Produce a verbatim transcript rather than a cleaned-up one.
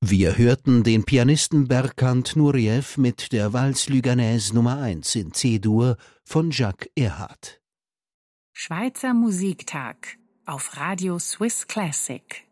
Wir hörten den Pianisten Berkant Nureyev mit der Valse Luganaise Nummer eins in C-Dur von Jacques Erhardt. Schweizer Musiktag auf Radio Swiss Classic.